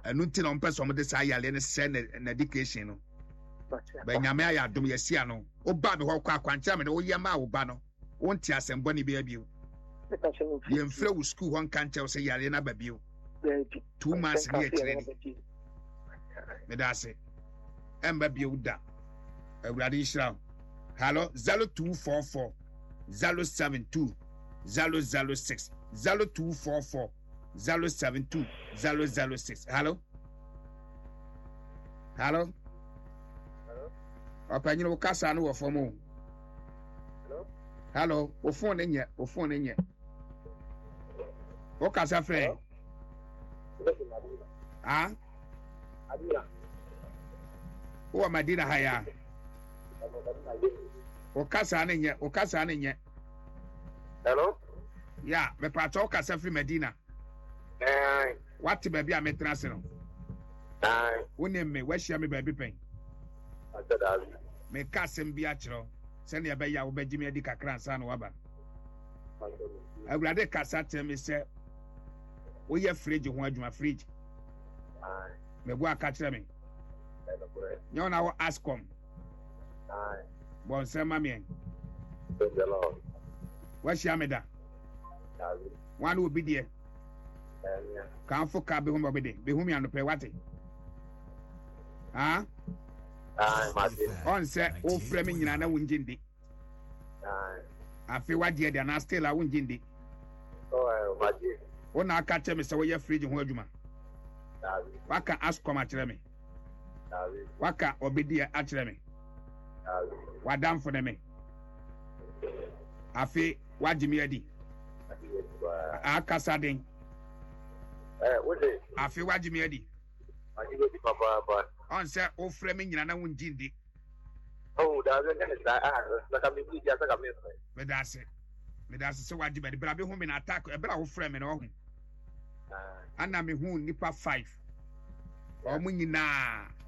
enu nti na mpɛ so mo de saa yale ne sɛ na education no ba nyame ayɛ adom yɛsia no oba me hɔ kɔ akwankyerɛ me ne woyɛ ma wo ba no wonte asɛmbɔ ne bia bio yɛmfrɛ wo school hɔ nka nkyɛw sɛ yare na ba bio 2 months ne yɛkyerɛ ni meda ase ɛmba bio da awurade nhyira hello 0244 072 006 0244 072 006 hello Opanyin wo kasa no wo fomo hello wo phone nye wo kasa frɛ ah wo Madina haya wo kasa ne nye hello ya me pato kasa frɛ Madina what baby a metra se no woni me wahia me baby pen me kasem bi akyerɛ sɛ ne ɛbɛyɛ wo bɛgye me adi kakra ansa no waba awurade kasa tell me sɛ woyɛ fridge ho adwuma fridge me bo aka kyerɛ me nyɛ wona wo ascom bon sɛ ma me wahia me da wane obi deɛ kanfo ka be ho obi de be hu me anopɛ wate ha on say o frɛ me nyina na wonjindi afi wade de na still a wonjindi o na aka kyerɛ me sɛ woyɛ fridge ho adwuma waka ascom akyerɛ me waka obedi akyerɛ me wadamfo ne me afi wagimi adi akasa den afi wagimi adi on say o frɛ me nyina na wonjindi da na ka me bi ya saka me medase se wadi be bra be hu me na attack e bra wo frɛ me na hu ana me hu nipa 5 o mu nyina